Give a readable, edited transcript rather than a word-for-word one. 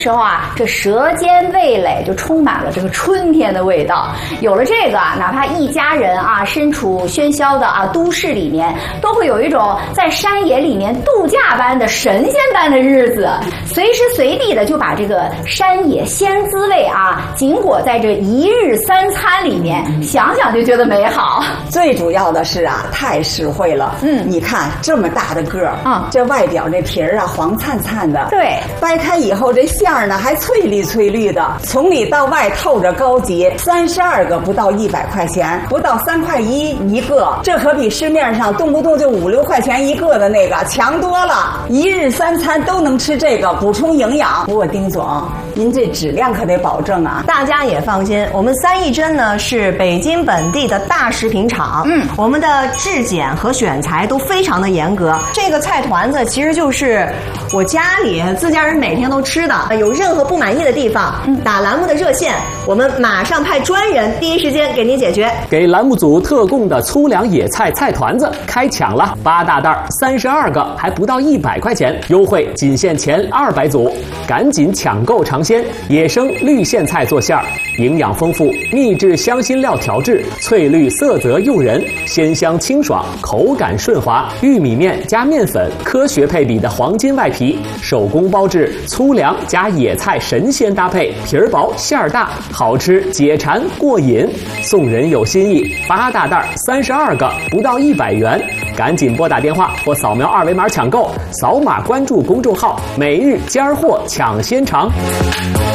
时候啊，这舌尖味蕾就充满了这个春天的味道。有了这个啊，哪怕一家人啊身处喧嚣的都市里面，都会有一种在山野里面度假般的神仙般的日子，随时随地的就把这个山野鲜滋味紧裹在这一日三餐里面，想想就觉得美好。 最主要的是太实惠了。你看这么大的个儿这外表这皮儿黄灿灿的， 对， 掰开以后这馅儿呢还翠绿翠绿的，从里到外透着高级，32个不到100块钱，不到3块1一个，这可比市面上动不动就5、6块钱一个的那个强多了。一日三餐都能吃这个，补充营养。不过丁总，您这质量可得保证啊！ 大家也放心，我们三义珍呢是北京本地的大食品厂，我们的质检和选材都非常的严格。这个菜团子其实就是我家里自家人每天都吃的，有任何不满意的地方，打栏目的热线，我们马上派专人第一时间给您解决。 给栏目组特供的粗粮野菜菜团子开抢了，8大袋32个，还不到100块钱，优惠仅限前200组，赶紧抢购尝鲜！野生绿苋菜做馅儿，营养丰富，秘制香辛料调制，翠绿色泽诱人，鲜香清爽，口感顺滑。玉米面加面粉，科学配比的黄金外皮，手工包制，粗粮加野菜神仙搭配，皮儿薄馅儿大，好吃解馋过瘾。送人有心意，8大袋32个，不到100元，赶紧拨打电话或扫描2维码抢购，扫码关注公众号“每日尖儿货抢鲜尝”。